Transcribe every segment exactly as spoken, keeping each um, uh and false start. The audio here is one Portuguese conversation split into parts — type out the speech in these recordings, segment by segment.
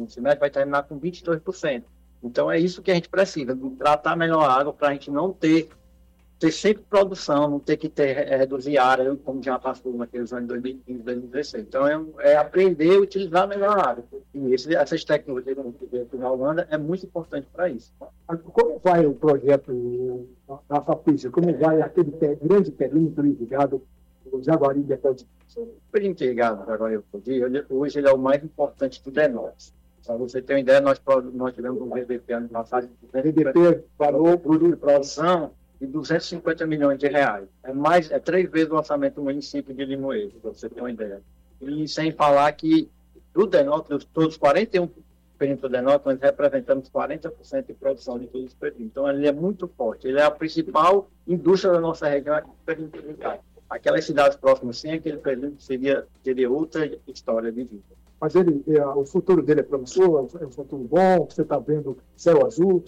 segundo semestre, vai terminar com vinte e dois por cento. Então, é isso que a gente precisa, de tratar melhor a água para a gente não ter, ter sempre produção, não ter que ter, é, reduzir a área, como já passou naqueles anos de dois mil e quinze, dois mil e dezesseis. Então, é, é aprender a utilizar melhor a água. E esse, essas tecnologias que na Holanda é muito importante para isso. Como vai o projeto da Fapisa? Como vai aquele grande perímetro irrigado, o Jaguari de Ecodi? O perímetro irrigado do Jaguari de Ecodi, hoje ele é o mais importante do DENOS. Para você ter uma ideia, nós, nós tivemos um V D P ano passado, V D P, valor de produção de duzentos e cinquenta milhões de reais. É, mais, é três vezes o orçamento do município de Limoeiro, para você ter uma ideia. E sem falar que do DENOS, dos todos os quarenta e um perímetros do DENOS, nós representamos quarenta por cento de produção de todos os perímetros. Então, ele é muito forte. Ele é a principal indústria da nossa região, aqui no perímetro irrigado. Aquelas cidades próximas, sem aquele perímetro, seria, seria outra história de vida. Mas ele, é, o futuro dele é promissor, é um futuro bom, você está vendo céu azul.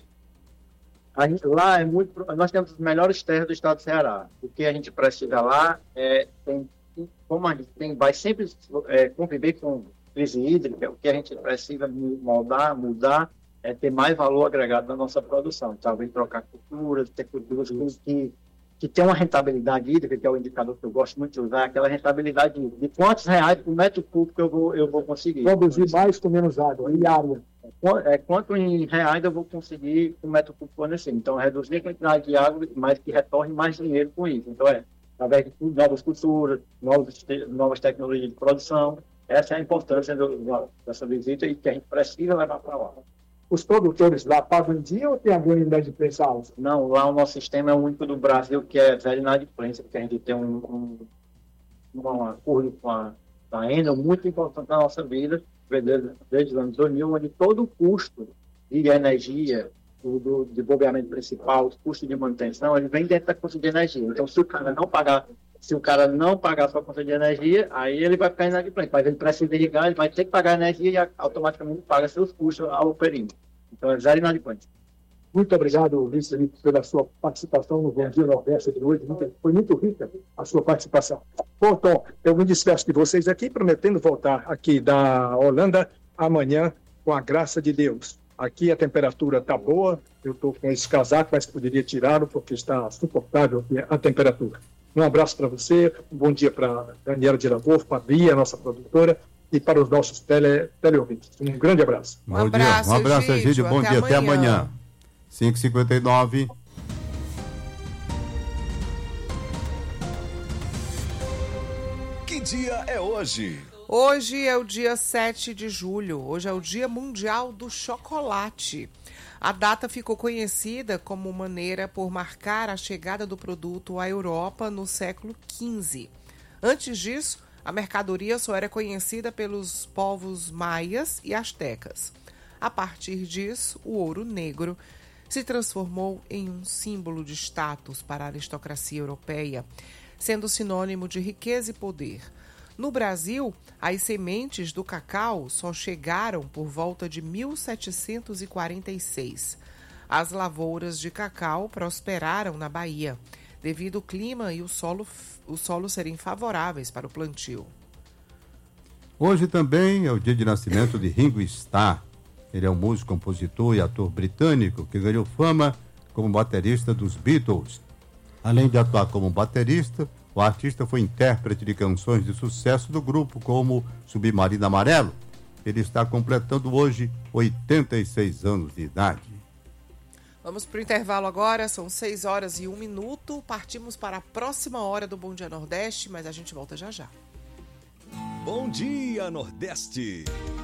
A gente, lá é muito. Nós temos as melhores terras do estado do Ceará. O que a gente precisa lá é. Tem, como a gente tem, vai sempre é, conviver com crise hídrica, o que a gente precisa moldar, mudar, é ter mais valor agregado na nossa produção. Talvez trocar culturas, ter culturas que. que tem uma rentabilidade hídrica, que é o indicador que eu gosto muito de usar, aquela rentabilidade hídrica. De quantos reais por metro cúbico eu vou, eu vou conseguir? Produzir mais com menos água, e água. É, quanto em reais eu vou conseguir por metro cúbico fornecido? Então, reduzir a quantidade de água, mas que retorne mais dinheiro com isso. Então, é, através de novas culturas, novas, novas tecnologias de produção. Essa é a importância do, dessa visita e que a gente precisa levar para lá. Os produtores lá pagam em dia ou tem alguma unidade de preço alta? Não, lá o nosso sistema é o único do Brasil que é velho na diferença, porque a gente tem um, um, um acordo com a, a Enel muito importante na nossa vida, desde, desde os anos dois mil, onde todo o custo de energia, do, do desenvolvimento principal, o custo de manutenção, ele vem dentro da conta de energia. Então, se o cara não pagar, se o cara não pagar a sua conta de energia, aí ele vai ficar inadimplente, mas ele precisa irrigar, ele vai ter que pagar a energia e automaticamente paga seus custos ao perímetro. Então, é zero inadimplente. Muito obrigado, Luiz Felipe, pela sua participação no Bom Dia Nordeste de hoje. Foi muito rica a sua participação. Bom, Tom, eu me despeço de vocês aqui, prometendo voltar aqui da Holanda amanhã, com a graça de Deus. Aqui a temperatura está boa, eu estou com esse casaco, mas poderia tirá-lo porque está suportável a temperatura. Um abraço para você, um bom dia para Daniela de Lavor, para a Bia, nossa produtora, e para os nossos tele, teleouvintes. Um grande abraço. Um abraço, um abraço, Egídio. Bom até dia, amanhã. até amanhã. cinco e cinquenta e nove. Que dia é hoje? Hoje é o dia sete de julho. Hoje é o Dia Mundial do Chocolate. A data ficou conhecida como maneira por marcar a chegada do produto à Europa no século quinze. Antes disso, a mercadoria só era conhecida pelos povos maias e astecas. A partir disso, o ouro negro se transformou em um símbolo de status para a aristocracia europeia, sendo sinônimo de riqueza e poder. No Brasil, as sementes do cacau só chegaram por volta de mil setecentos e quarenta e seis. As lavouras de cacau prosperaram na Bahia, devido ao clima e o solo, o solo serem favoráveis para o plantio. Hoje também é o dia de nascimento de Ringo Starr. Ele é um músico, compositor e ator britânico que ganhou fama como baterista dos Beatles. Além de atuar como baterista, o artista foi intérprete de canções de sucesso do grupo, como Submarino Amarelo. Ele está completando hoje oitenta e seis anos de idade. Vamos para o intervalo agora, são seis horas e um minuto. Partimos para a próxima hora do Bom Dia Nordeste, mas a gente volta já já. Bom Dia Nordeste.